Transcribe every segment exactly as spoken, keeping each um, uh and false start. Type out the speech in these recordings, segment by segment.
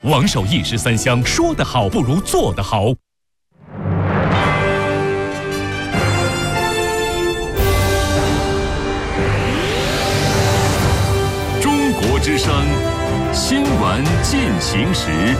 王守一石三香，说得好不如做得好。中国之声，新闻进行时。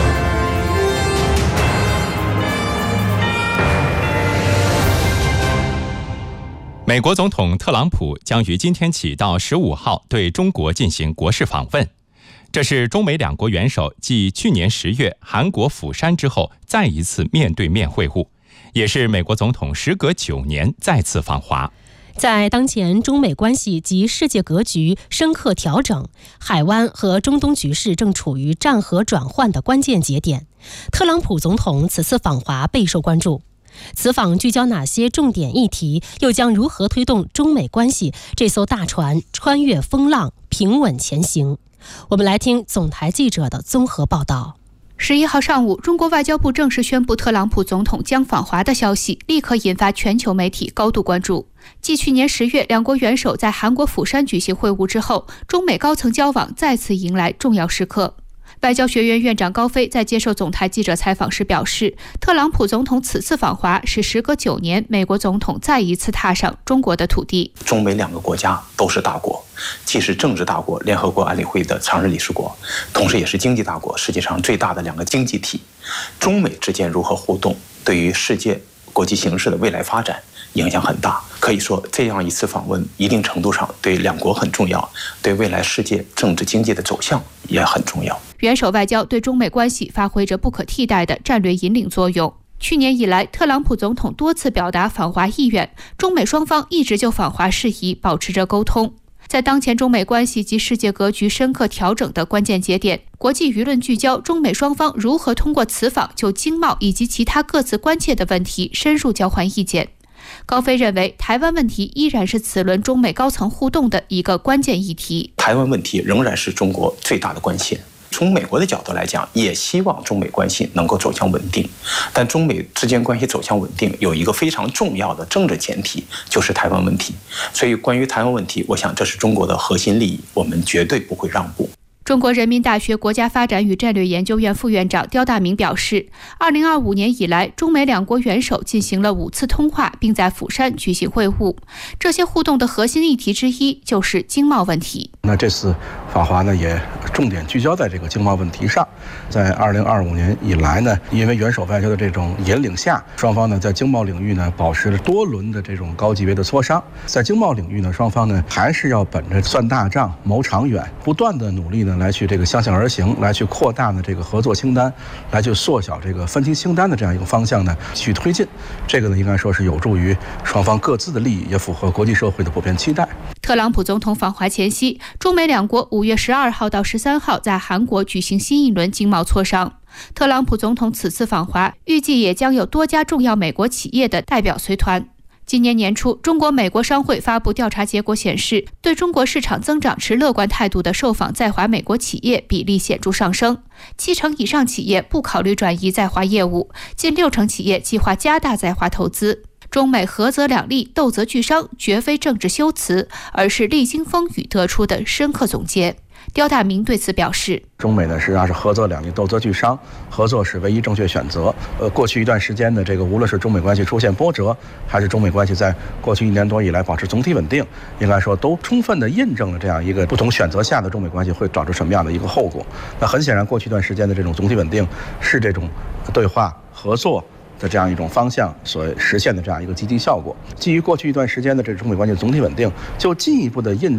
美国总统特朗普将于今天起到十五号对中国进行国事访问，这是中美两国元首继去年十月韩国釜山之后再一次面对面会晤，也是美国总统时隔九年再次访华。 在当前中美关系及世界格局深刻调整，海湾和中东局势正处于战和转换的关键节点，特朗普总统此次访华备受关注。此访聚焦哪些重点议题，又将如何推动中美关系这艘大船穿越风浪，平稳前行？我们来听总台记者的综合报道。 十一号上午，中国外交部正式宣布特朗普总统将访华的消息，立刻引发全球媒体高度关注。继去年十月两国元首在韩国釜山举行会晤之后，中美高层交往再次迎来重要时刻。外交学院院长高飞在接受总台记者采访时表示，特朗普总统此次访华是时隔九年美国总统再一次踏上中国的土地。 中美两个国家都是大国，既是政治大国，联合国安理会的常任理事国，同时也是经济大国，世界上最大的两个经济体。中美之间如何互动，对于世界国际形势的未来发展影响很大。可以说，这样一次访问一定程度上对两国很重要，对未来世界政治经济的走向也很重要。 元首外交对中美关系发挥着不可替代的战略引领作用。去年以来，特朗普总统多次表达访华意愿，中美双方一直就访华事宜保持着沟通。在当前中美关系及世界格局深刻调整的关键节点，国际舆论聚焦中美双方如何通过此访就经贸以及其他各自关切的问题深入交换意见。高飞认为，台湾问题依然是此轮中美高层互动的一个关键议题。 台湾问题仍然是中国最大的关切。从美国的角度来讲，也希望中美关系能够走向稳定，但中美之间关系走向稳定有一个非常重要的政治前提，就是台湾问题。所以关于台湾问题，我想这是中国的核心利益，我们绝对不会让步。 中国人民大学国家发展与战略研究院副院长刁大明表示，二零二五年以来，中美两国元首进行了五次通话，并在釜山举行会晤。这些互动的核心议题之一就是经贸问题。 那这次访华呢，也重点聚焦在这个经贸问题上。在二零二五年以来呢，因为元首外交的这种引领下，双方呢在经贸领域呢保持了多轮的这种高级别的磋商。在经贸领域呢，双方呢还是要本着算大账、谋长远，不断的努力呢来去这个相向而行，来去扩大呢这个合作清单，来去缩小这个分歧清单的这样一个方向呢去推进。这个呢应该说是有助于双方各自的利益，也符合国际社会的普遍期待。 特朗普总统访华前夕，中美两国五月十二号到十三号在韩国举行新一轮经贸磋商。特朗普总统此次访华，预计也将有多家重要美国企业的代表随团。今年年初，中国美国商会发布调查结果显示，对中国市场增长持乐观态度的受访在华美国企业比例显著上升，七成以上企业不考虑转移在华业务，近六成企业计划加大在华投资。中美合则两利，斗则俱伤，绝非政治修辞，而是历经风雨得出的深刻总结。刁大明对此表示， 中美呢实际上是合则两利，斗则俱伤，合作是唯一正确选择。呃，过去一段时间的这个，无论是中美关系出现波折，还是中美关系在过去一年多以来保持总体稳定，应该说都充分的印证了这样一个不同选择下的中美关系会导致什么样的一个后果。那很显然，过去一段时间的这种总体稳定是这种对话合作的这样一种方向所实现的这样一个积极效果。基于过去一段时间的这中美关系总体稳定，就进一步的印